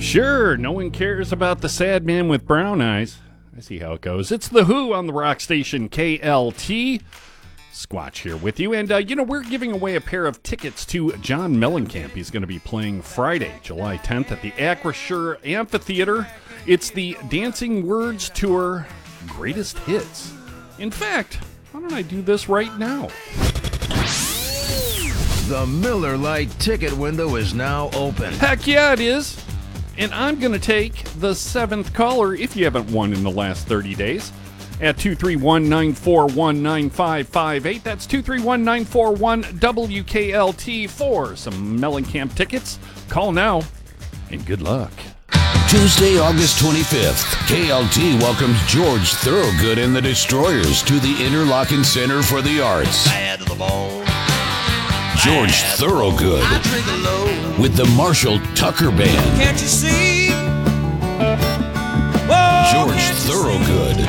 Sure, no one cares about the sad man with brown eyes. I see how it goes. It's The Who on the rock station KLT. Squatch here with you. And, we're giving away a pair of tickets to John Mellencamp. He's going to be playing Friday, July 10th at the Acrisure Amphitheater. It's the Dancing Words Tour Greatest Hits. In fact, why don't I do this right now? The Miller Lite ticket window is now open. Heck yeah, it is. And I'm going to take the 7th caller, if you haven't won in the last 30 days, at 231-941-9558. That's 231-941-WKLT for some Mellencamp tickets. Call now, and good luck. Tuesday, August 25th, KLT welcomes George Thorogood and the Destroyers to the Interlochen Center for the Arts. Bad to the bone. George Thorogood with the Marshall Tucker Band. Can't you see? George Thorogood.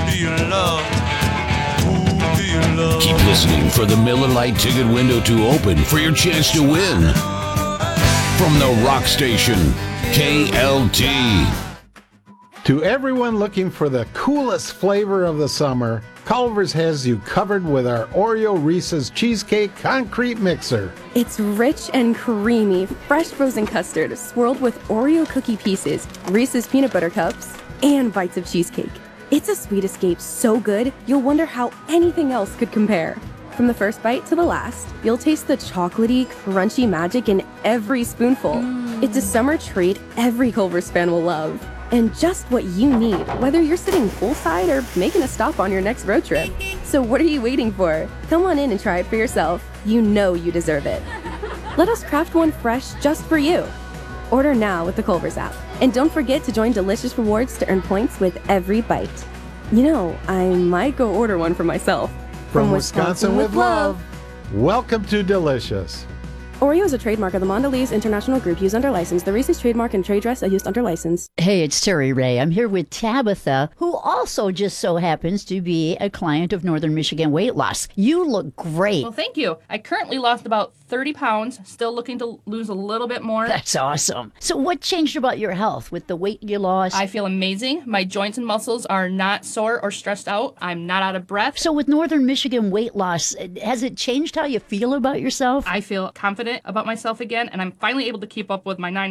Keep listening for the Miller Lite ticket window to open for your chance to win. From the rock station, KLT. To everyone looking for the coolest flavor of the summer, Culver's has you covered with our Oreo Reese's Cheesecake Concrete Mixer. It's rich and creamy, fresh frozen custard swirled with Oreo cookie pieces, Reese's peanut butter cups, and bites of cheesecake. It's a sweet escape so good, you'll wonder how anything else could compare. From the first bite to the last, you'll taste the chocolatey, crunchy magic in every spoonful. It's a summer treat every Culver's fan will love. And just what you need, whether you're sitting poolside or making a stop on your next road trip. So what are you waiting for? Come on in and try it for yourself. You know you deserve it. Let us craft one fresh just for you. Order now with the Culver's app. And don't forget to join Delicious Rewards to earn points with every bite. You know, I might go order one for myself. From Wisconsin with love. Welcome to Delicious. Oreo is a trademark of the Mondelez International Group used under license. The Reese's trademark and trade dress are used under license. Hey, it's Terry Ray. I'm here with Tabitha, who also just so happens to be a client of Northern Michigan Weight Loss. You look great. Well, thank you. I currently lost about 30 pounds, still looking to lose a little bit more. That's awesome. So what changed about your health with the weight you lost? I feel amazing. My joints and muscles are not sore or stressed out. I'm not out of breath. So with Northern Michigan Weight Loss, has it changed how you feel about yourself? I feel confident about myself again, and I'm finally able to keep up with my 9